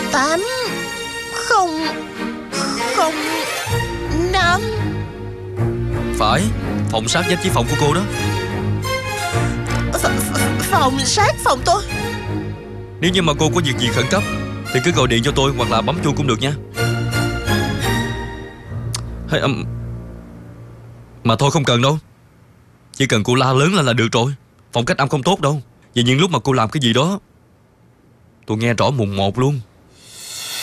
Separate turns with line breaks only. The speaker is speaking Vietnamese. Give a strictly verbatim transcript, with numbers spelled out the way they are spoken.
Tám Không Không Năm.
Phải, phòng sát vách với phòng của cô đó.
Phòng sát phòng tôi.
Nếu như mà cô có việc gì khẩn cấp thì cứ gọi điện cho tôi hoặc là bấm chuông cũng được nha. Hay, um, mà thôi không cần đâu. Chỉ cần cô la lớn lên là được rồi. Phong cách âm không tốt đâu. Vì những lúc mà cô làm cái gì đó tôi nghe rõ mùng một luôn.